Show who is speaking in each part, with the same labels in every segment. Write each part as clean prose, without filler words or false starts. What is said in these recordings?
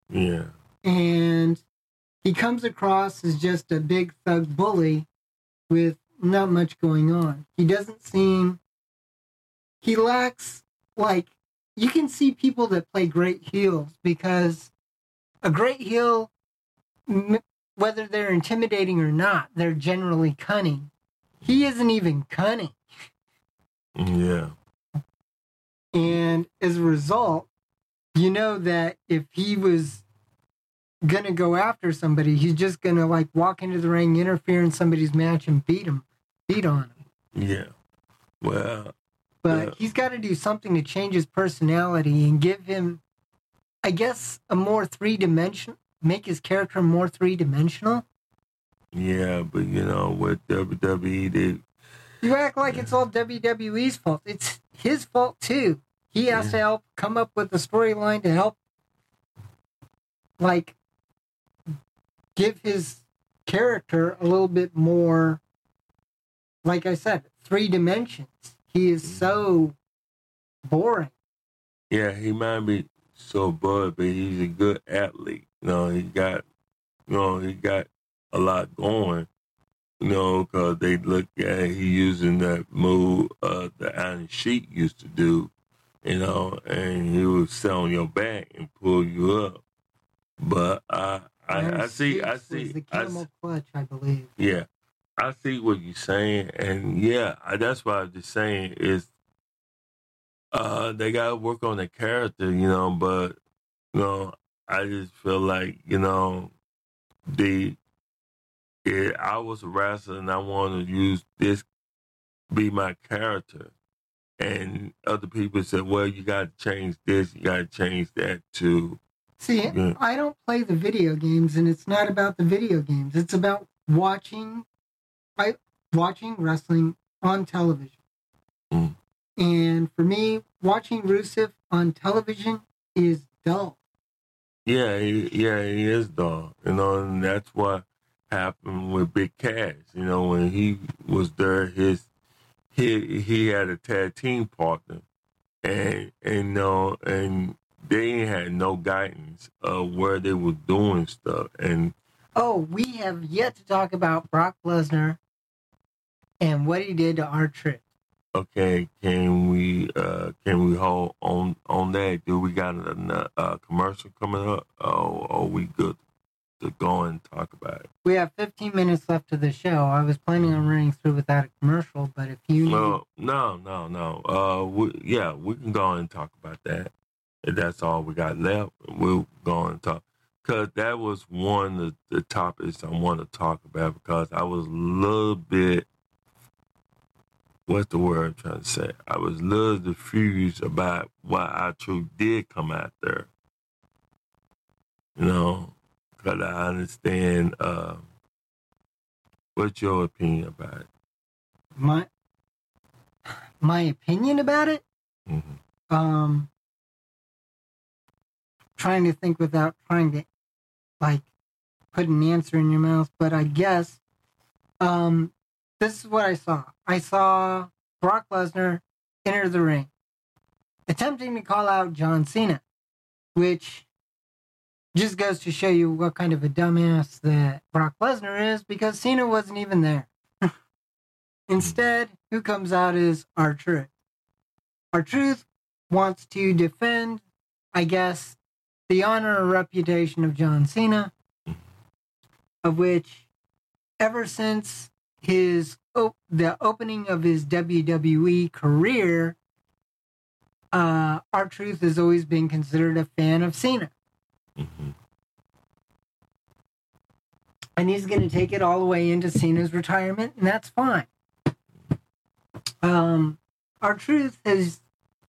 Speaker 1: Yeah.
Speaker 2: And he comes across as just a big thug bully with not much going on. He doesn't seem, he lacks, like, you can see people that play great heels because a great heel, whether they're intimidating or not, they're generally cunning. He isn't even cunning.
Speaker 1: Yeah.
Speaker 2: And as a result, you know that if he was gonna go after somebody, he's just gonna like walk into the ring, interfere in somebody's match, and beat on him.
Speaker 1: Yeah. Well,
Speaker 2: but he's got to do something to change his personality and give him, I guess, a more three-dimensional, make his character more three-dimensional.
Speaker 1: Yeah, but you know, with WWE,
Speaker 2: you act like it's all WWE's fault. It's his fault too. He has to help come up with a storyline to help, like, give his character a little bit more, like I said, 3 dimensions. He is so boring.
Speaker 1: Yeah, he might be so bored, but he's a good athlete. You know, he got a lot going. You know, because they look at he using that move the Iron Sheik used to do. You know, and he would sit on your back and pull you up. But I see
Speaker 2: the camel clutch, I believe.
Speaker 1: Yeah, I see what you're saying, and that's what I'm just saying is, they gotta work on the character, you know. But you know, I just feel like I was a wrestler and I want to use this be my character, and other people said, well, you got to change this, you got to change that too.
Speaker 2: See, I don't play the video games, and it's not about the video games. It's about watching wrestling on television.
Speaker 1: Mm.
Speaker 2: And for me, watching Rusev on television is dull.
Speaker 1: Yeah, he is dull. You know, and that's what happened with Big Cass. You know, when he was there, he had a tag team partner, and they had no guidance of where they were doing stuff. And
Speaker 2: we have yet to talk about Brock Lesnar and what he did to R-Truth.
Speaker 1: Okay, can we hold on that? Do we got a commercial coming up? Or are we good to go and talk about it?
Speaker 2: We have 15 minutes left of the show. I was planning on running through without a commercial, but if you
Speaker 1: No. We can go and talk about that. If that's all we got left, we'll go and talk. Because that was one of the topics I want to talk about, because I was a little bit, what's the word I'm trying to say? I was a little confused about why R-Truth did come out there. You know, because I understand. What's your opinion about it?
Speaker 2: My opinion about it?
Speaker 1: Mm-hmm.
Speaker 2: Trying to think without trying to, like, put an answer in your mouth, but I guess, this is what I saw. I saw Brock Lesnar enter the ring, attempting to call out John Cena, which just goes to show you what kind of a dumbass that Brock Lesnar is, because Cena wasn't even there. Instead, who comes out is R-Truth. R-Truth wants to defend, I guess, the honor or reputation of John Cena, of which, ever since the opening of his WWE career, R-Truth has always been considered a fan of Cena.
Speaker 1: Mm-hmm.
Speaker 2: And he's going to take it all the way into Cena's retirement, and that's fine. R-Truth has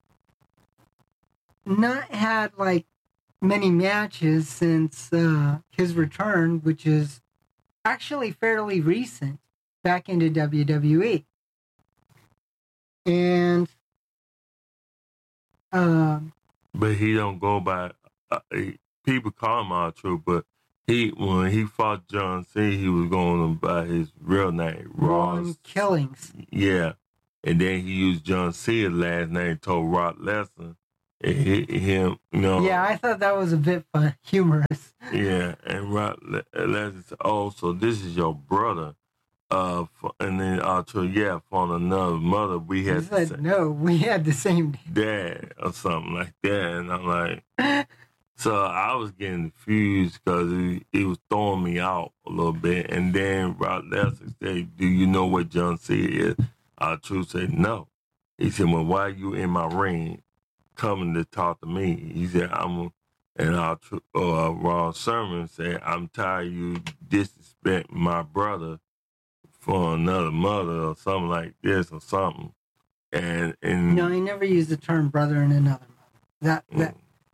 Speaker 2: not had, like, many matches since his return, which is actually fairly recent, back into WWE. And
Speaker 1: but he don't go by people call him R-Truth, but when he fought John Cena, he was going by his real name,
Speaker 2: Ron Killings.
Speaker 1: Yeah, and then he used John Cena's last name, told Brock Lesnar It hit him,
Speaker 2: Yeah, I thought that was a bit humorous.
Speaker 1: Yeah, and Brock Lesnar said, "Oh, so this is your brother?" And then yeah, from another mother, we
Speaker 2: He
Speaker 1: had the
Speaker 2: said, no, we had the same
Speaker 1: dad or something like that, and I'm like, so I was getting confused because it was throwing me out a little bit, and then Brock Lesnar said, "Do you know what John C is?" Truth said, "No." He said, "Well, why are you in my ring coming to talk to me?" He said, and Ron Sermon said, "I'm tired of you disrespect my brother for another mother or something like this or something." And
Speaker 2: No, he never used the term brother and another mother. That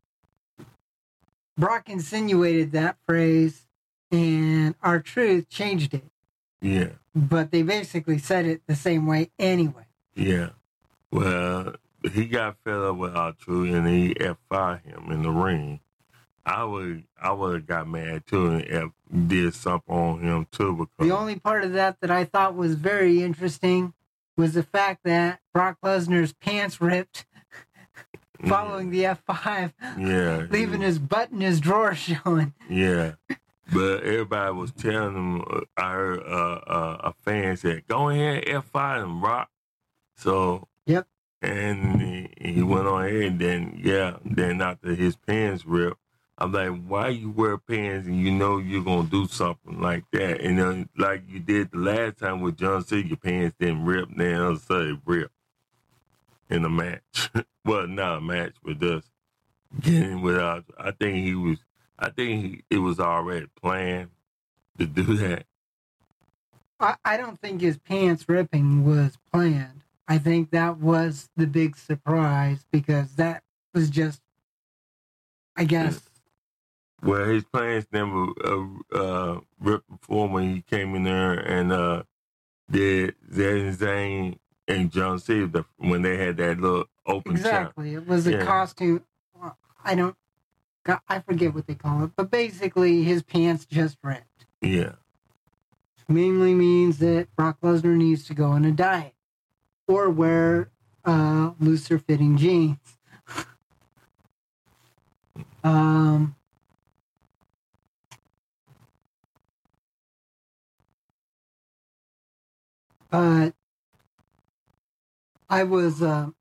Speaker 2: Brock insinuated that phrase, and R-Truth changed it.
Speaker 1: Yeah.
Speaker 2: But they basically said it the same way anyway.
Speaker 1: Yeah. Well, he got fed up with R-Truth and he F5'd him in the ring. I would have got mad too and did something on him too. Because
Speaker 2: the only part of that I thought was very interesting was the fact that Brock Lesnar's pants ripped following the F5.
Speaker 1: Yeah.
Speaker 2: Leaving his butt in his drawer showing.
Speaker 1: Yeah. But everybody was telling him, I heard a fan said, "Go ahead and F5 him, Brock." So,
Speaker 2: yep.
Speaker 1: And he went on ahead, and then after his pants ripped, I'm like, why you wear pants and you know you're going to do something like that? And like you did the last time with John Cena, your pants didn't rip, then all of a sudden it ripped in the match. Well, not a match, but just getting without. I think it was already planned to do that.
Speaker 2: I don't think his pants ripping was planned. I think that was the big surprise because that was just, I guess.
Speaker 1: Well, his pants never ripped before when he came in there and did Zayn and John Cena when they had that little open
Speaker 2: exactly.
Speaker 1: shot.
Speaker 2: It was a costume. I forget what they call it, but basically his pants just ripped.
Speaker 1: Yeah.
Speaker 2: Mainly means that Brock Lesnar needs to go on a diet or wear looser fitting jeans. But I was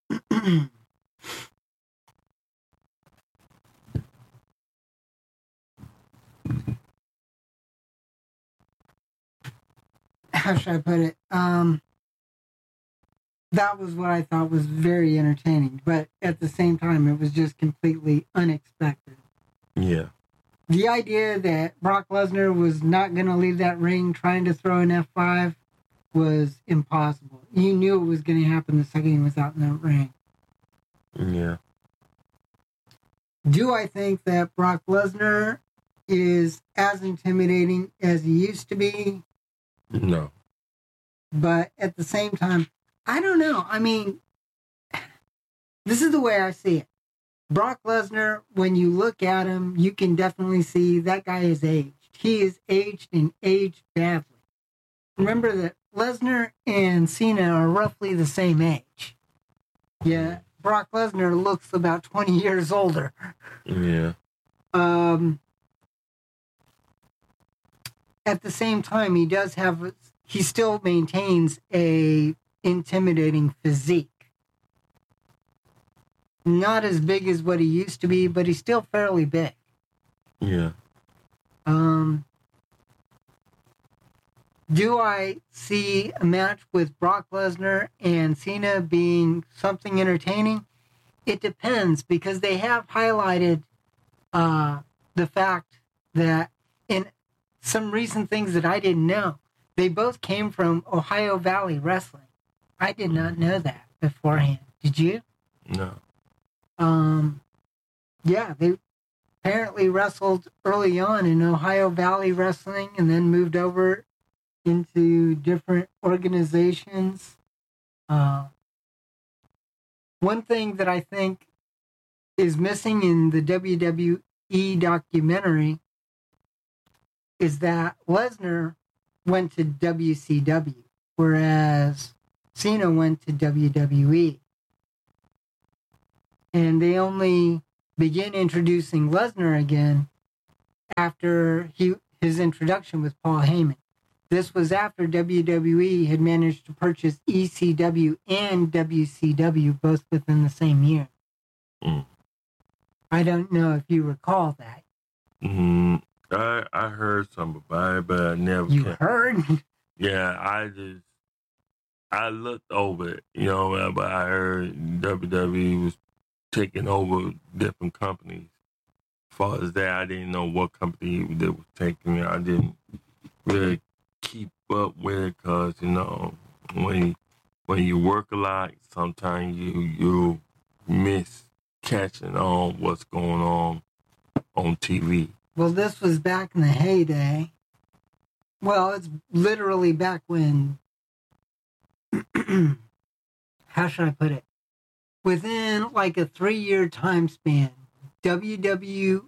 Speaker 2: how should I put it? That was what I thought was very entertaining, but at the same time, it was just completely unexpected.
Speaker 1: Yeah.
Speaker 2: The idea that Brock Lesnar was not going to leave that ring trying to throw an F5 was impossible. You knew it was going to happen the second he was out in that ring.
Speaker 1: Yeah.
Speaker 2: Do I think that Brock Lesnar is as intimidating as he used to be?
Speaker 1: No.
Speaker 2: But at the same time, I don't know. I mean, this is the way I see it. Brock Lesnar, when you look at him, you can definitely see that guy is aged. He is aged and aged badly. Remember that Lesnar and Cena are roughly the same age. Yeah, Brock Lesnar looks about 20 years older.
Speaker 1: Yeah.
Speaker 2: At the same time, he still maintains a intimidating physique. Not as big as what he used to be, but he's still fairly big.
Speaker 1: Yeah.
Speaker 2: Do I see a match with Brock Lesnar and Cena being something entertaining? It depends, because they have highlighted the fact that in some recent things that I didn't know, they both came from Ohio Valley Wrestling. I did not know that beforehand. Did you?
Speaker 1: No.
Speaker 2: Yeah, they apparently wrestled early on in Ohio Valley Wrestling and then moved over into different organizations. One thing that I think is missing in the WWE documentary is that Lesnar went to WCW, whereas Cena went to WWE. And they only began introducing Lesnar again after his introduction with Paul Heyman. This was after WWE had managed to purchase ECW and WCW both within the same year.
Speaker 1: Mm.
Speaker 2: I don't know if you recall that.
Speaker 1: I heard something about it, but I never.
Speaker 2: You heard?
Speaker 1: Yeah, I looked over it, but I heard WWE was taking over different companies. As far as that, I didn't know what company they was taking. I didn't really keep up with it because, when you work a lot, sometimes you miss catching on what's going on TV.
Speaker 2: Well, this was back in the heyday. Well, it's literally back when, how should I put it? Within like a 3-year time span, WWE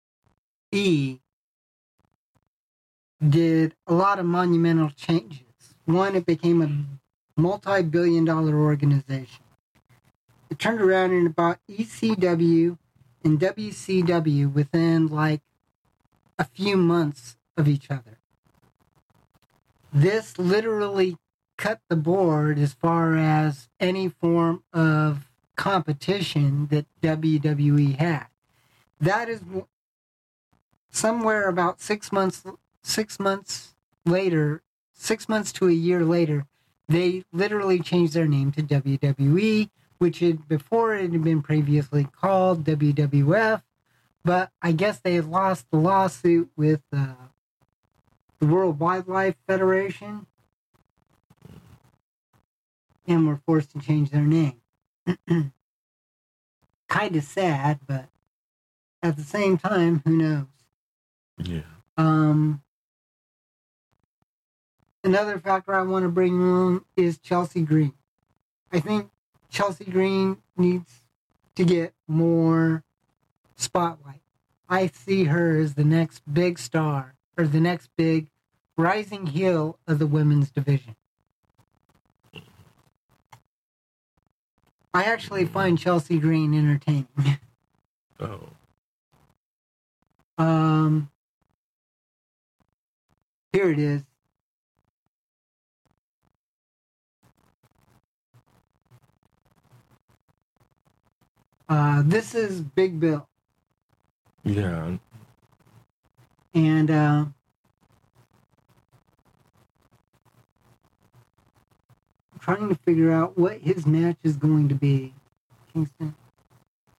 Speaker 2: did a lot of monumental changes. One, it became a multi-billion-dollar organization. It turned around and bought ECW and WCW within like a few months of each other. This literally cut the board as far as any form of competition that WWE had. That is somewhere about 6 months later, 6 months to a year later, they literally changed their name to WWE, which before it had been previously called WWF, but I guess they had lost the lawsuit with the World Wildlife Federation and were forced to change their name. Kind of sad, but at the same time, who knows?
Speaker 1: Yeah.
Speaker 2: Another factor I want to bring on is Chelsea Green. I think Chelsea Green needs to get more spotlight. I see her as the next big star, or the next big rising heel of the women's division. I actually find Chelsea Green entertaining.
Speaker 1: Oh.
Speaker 2: Here it is. This is Big Bill.
Speaker 1: Yeah.
Speaker 2: And I'm trying to figure out what his match is going to be. Kingston.